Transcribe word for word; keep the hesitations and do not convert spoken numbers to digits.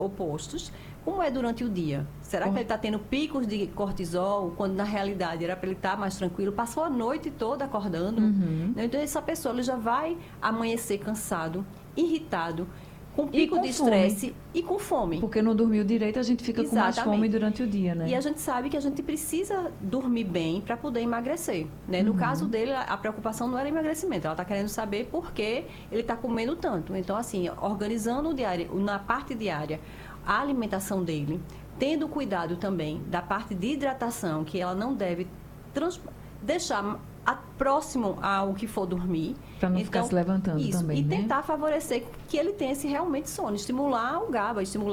opostos, como é durante o dia? Será que ele está tendo picos de cortisol, quando na realidade era para ele estar mais tranquilo? Passou a noite toda acordando. Uhum. Então, essa pessoa ele já vai amanhecer cansado, irritado, com pico com de estresse e com fome. Porque não dormiu direito, a gente fica Exatamente. com mais fome durante o dia, né? E a gente sabe que a gente precisa dormir bem para poder emagrecer, né? No Uhum. caso dele, a preocupação não era emagrecimento, ela está querendo saber por que ele está comendo tanto. Então, assim, organizando o diário, na parte diária, a alimentação dele, tendo cuidado também da parte de hidratação, que ela não deve trans... deixar a, próximo ao que for dormir. Para não então, ficar se levantando isso, também, e né? tentar favorecer que ele tenha esse realmente sono, estimular o GABA, estimular